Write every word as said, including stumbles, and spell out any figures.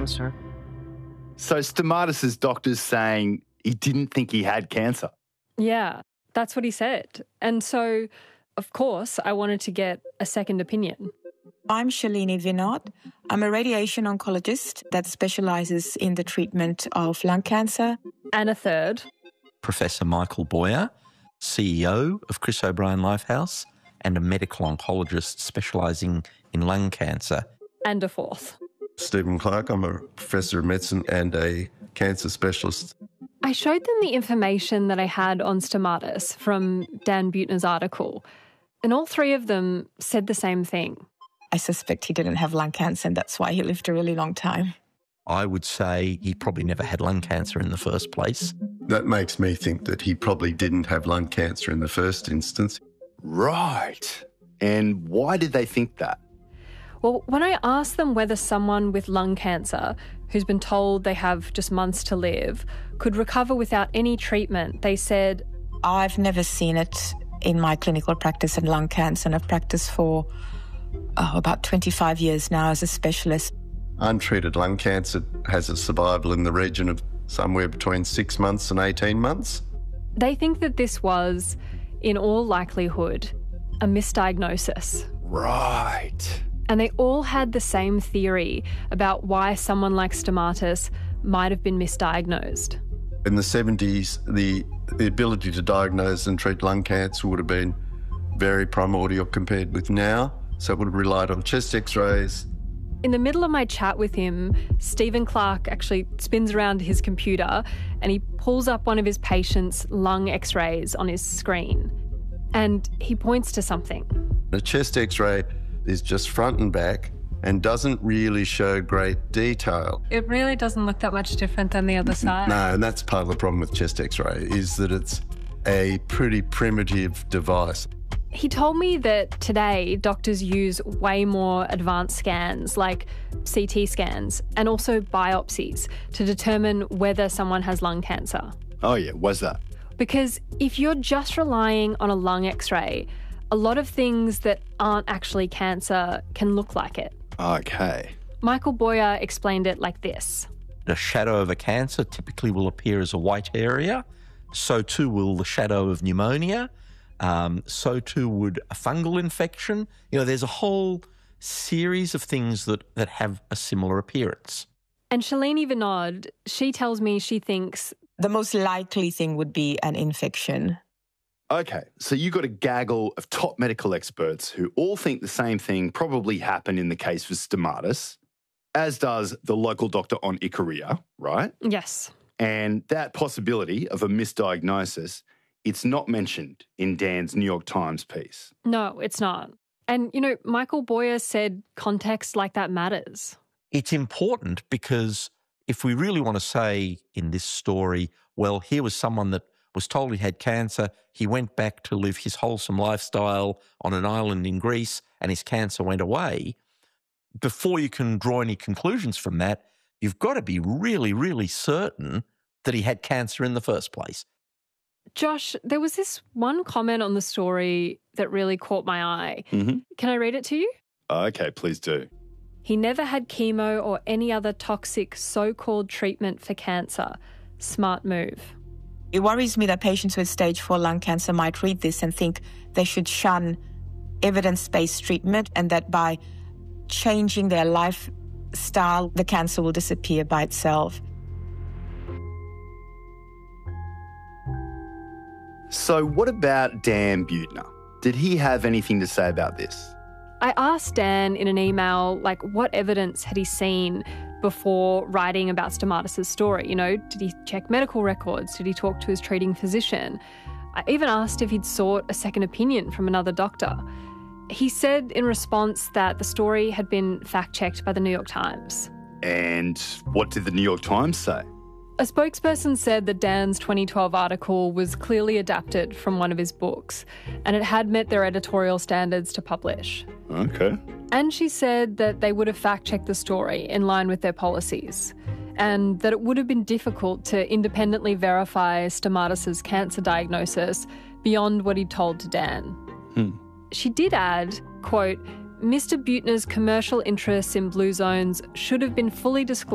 cancer. So Stamatis' doctor's saying he didn't think he had cancer. Yeah, that's what he said. And so, of course, I wanted to get a second opinion. I'm Shalini Vinod. I'm a radiation oncologist that specialises in the treatment of lung cancer. And a third. Professor Michael Boyer, C E O of Chris O'Brien Lifehouse and a medical oncologist specialising in lung cancer. And a fourth. Stephen Clark, I'm a professor of medicine and a cancer specialist. I showed them the information that I had on Stamatis from Dan Buettner's article, and all three of them said the same thing. I suspect he didn't have lung cancer and that's why he lived a really long time. I would say he probably never had lung cancer in the first place. That makes me think that he probably didn't have lung cancer in the first instance. Right. And why did they think that? Well, when I asked them whether someone with lung cancer, who's been told they have just months to live, could recover without any treatment, they said, I've never seen it in my clinical practice in lung cancer, and I've practiced for oh, about twenty-five years now as a specialist. Untreated lung cancer has a survival in the region of somewhere between six months and eighteen months. They think that this was, in all likelihood, a misdiagnosis. Right. And they all had the same theory about why someone like Stamatis might have been misdiagnosed. In the seventies, the, the ability to diagnose and treat lung cancer would have been very primordial compared with now. So it would have relied on chest x-rays. In the middle of my chat with him, Stephen Clark actually spins around his computer and he pulls up one of his patient's lung x-rays on his screen. And he points to something. A chest x-ray is just front and back and doesn't really show great detail. It really doesn't look that much different than the other side. No, and that's part of the problem with chest x-ray, is that it's a pretty primitive device. He told me that today doctors use way more advanced scans like C T scans and also biopsies to determine whether someone has lung cancer. Oh yeah, what's that? Because if you're just relying on a lung x-ray, a lot of things that aren't actually cancer can look like it. Okay. Michael Boyer explained it like this. The shadow of a cancer typically will appear as a white area. So too will the shadow of pneumonia. Um, so too would a fungal infection. You know, there's a whole series of things that, that have a similar appearance. And Shalini Vinod, she tells me she thinks the most likely thing would be an infection. Okay, so you got a gaggle of top medical experts who all think the same thing probably happened in the case with Stamatis, as does the local doctor on Ikaria, right? Yes. And that possibility of a misdiagnosis, it's not mentioned in Dan's New York Times piece. No, it's not. And, you know, Michael Boyer said context like that matters. It's important because if we really want to say in this story, well, here was someone that was told he had cancer, he went back to live his wholesome lifestyle on an island in Greece and his cancer went away, before you can draw any conclusions from that, you've got to be really, really certain that he had cancer in the first place. Josh, there was this one comment on the story that really caught my eye. Mm-hmm. Can I read it to you? Okay, please do. He never had chemo or any other toxic so-called treatment for cancer. Smart move. It worries me that patients with stage four lung cancer might read this and think they should shun evidence-based treatment and that by changing their lifestyle, the cancer will disappear by itself. So what about Dan Buettner? Did he have anything to say about this? I asked Dan in an email, like, what evidence had he seen before writing about Stamatis' story? You know, did he check medical records? Did he talk to his treating physician? I even asked if he'd sought a second opinion from another doctor. He said in response that the story had been fact-checked by the New York Times. And what did the New York Times say? A spokesperson said that Dan's twenty twelve article was clearly adapted from one of his books and it had met their editorial standards to publish. Okay. And she said that they would have fact-checked the story in line with their policies and that it would have been difficult to independently verify Stamatis' cancer diagnosis beyond what he'd told to Dan. Hmm. She did add, quote, Mister Buettner's commercial interests in Blue Zones should have been fully disclosed